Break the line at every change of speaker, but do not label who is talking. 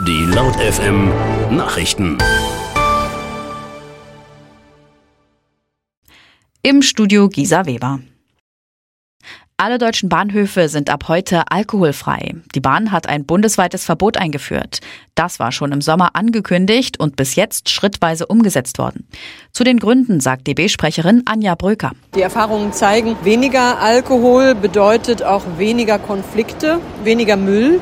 Die Laut FM Nachrichten.
Im Studio Gisa Weber. Alle deutschen Bahnhöfe sind ab heute alkoholfrei. Die Bahn hat ein bundesweites Verbot eingeführt. Das war schon im Sommer angekündigt und bis jetzt schrittweise umgesetzt worden. Zu den Gründen sagt DB-Sprecherin Anja Bröker.
Die Erfahrungen zeigen, weniger Alkohol bedeutet auch weniger Konflikte, weniger Müll.